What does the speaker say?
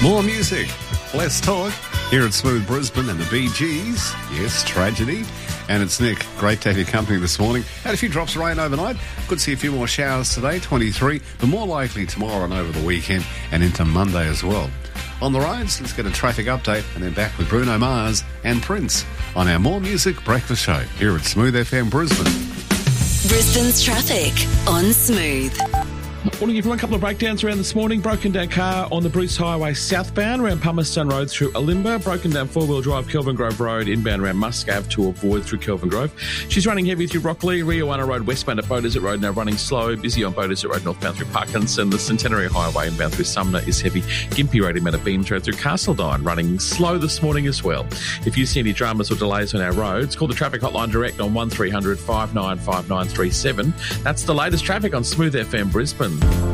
More music, less talk. Here at Smooth Brisbane and the Bee Gees. Yes, tragedy. And it's Nick. Great to have your company this morning. Had a few drops of rain overnight. Could see a few more showers today, 23, but more likely tomorrow and over the weekend and into Monday as well. On the roads, let's get a traffic update and then back with Bruno Mars and Prince on our More Music Breakfast Show here at Smooth FM Brisbane. Brisbane's traffic on Smooth. Morning, everyone. A couple of breakdowns around this morning. Broken down car on the Bruce Highway southbound around Palmerston Road through Olimba. Broken down four-wheel drive Kelvin Grove Road inbound around Musk Ave to avoid through Kelvin Grove. She's running heavy through Rockley. Rio Ana Road westbound at Beaudesert Road now running slow. Busy on Beaudesert Road northbound through Parkinson. The Centenary Highway inbound through Sumner is heavy. Gympie Road inbound at Beams Road through Castledine running slow this morning as well. If you see any dramas or delays on our roads, call the traffic hotline direct on 1300 595937. That's the latest traffic on Smooth FM Brisbane.